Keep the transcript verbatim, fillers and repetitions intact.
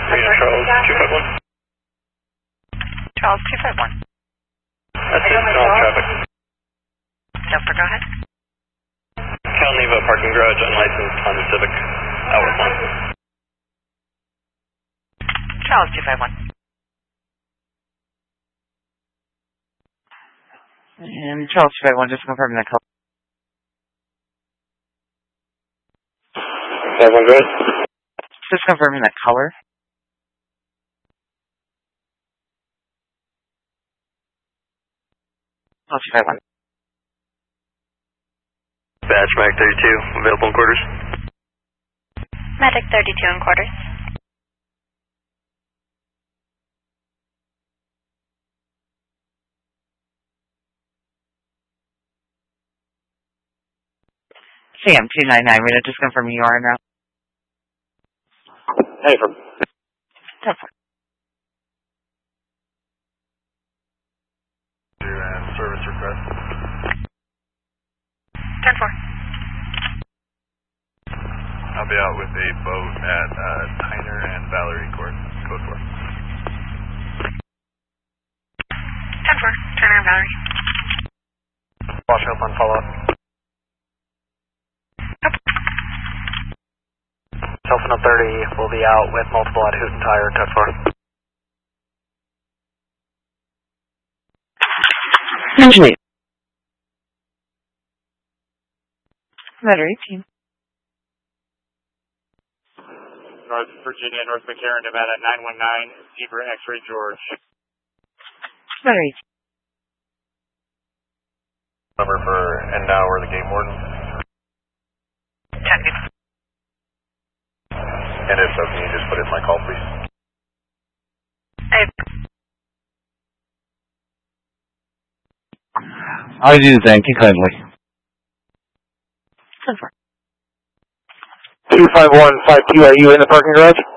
Charles two five one. Charles two five one. That's it, all traffic. Delta, go ahead. Cal Neva parking garage, unlicensed Honda Civic, outward one. Charles two five one. And Charles two five one, just confirming that color. seven good. Just confirming that color. Charles two five one. Batch Mag thirty-two, available in quarters. Magic thirty-two in quarters. Sam two nine nine, we're just confirming you are en route. Hey, from. That's fine. Service request. ten four. I'll be out with a boat at uh, Tyner and Valerie Court, code four. ten four, Tyner and Valerie. Wash up on follow-up. Cessna thirty will be out with multiple at Hoot and Tire, code four. Actually. Letter eighteen. North Virginia, North McCarran, Nevada, nine one nine, Zebra X-Ray George. Letter eighteen. Number for Endow or the game warden. ten. And if so, can you just put it in my call, please? I I do, thank you kindly. ten four. two five one five two, are you in the parking garage?